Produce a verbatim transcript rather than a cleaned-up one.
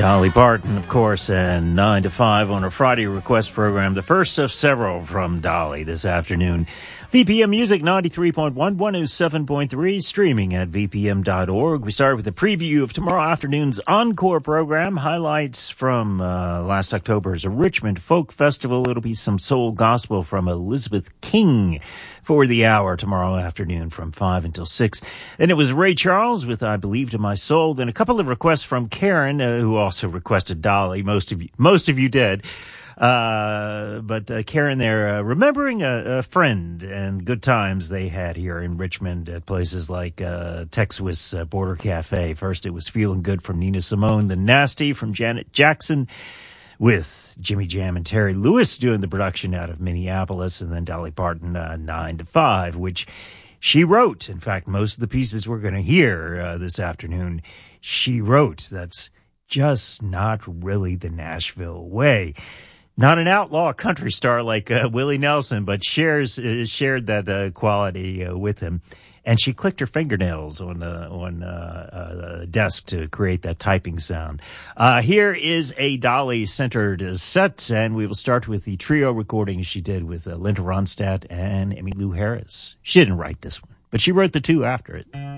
Dolly Parton, of course, and nine to five on our Friday request program. The first of several from Dolly this afternoon. V P M Music ninety-three point one, one oh seven point three, streaming at v p m dot org. We start with a preview of tomorrow afternoon's Encore program. Highlights from uh, last October's Richmond Folk Festival. It'll be some soul gospel from Elizabeth King for the hour tomorrow afternoon from five until six. Then it was Ray Charles with I Believe to My Soul. Then a couple of requests from Karen, uh, who also requested Dolly. Most of you, most of you did. Uh, but uh, Karen there, uh, remembering a, a friend and good times they had here in Richmond at places like uh, Tex-Swiss uh, Border Cafe. First, it was Feeling Good from Nina Simone, then Nasty from Janet Jackson, with Jimmy Jam and Terry Lewis doing the production out of Minneapolis, and then Dolly Parton, uh, nine to five, which she wrote. In fact, most of the pieces we're going to hear uh, this afternoon, she wrote. That's just not really the Nashville way. Not an outlaw country star like uh, Willie Nelson, but shares uh, shared that uh, quality uh, with him. And she clicked her fingernails on the on uh, uh, desk to create that typing sound. Uh, here is a Dolly-centered set, and we will start with the trio recordings she did with uh, Linda Ronstadt and Emmylou Harris. She didn't write this one, but she wrote the two after it.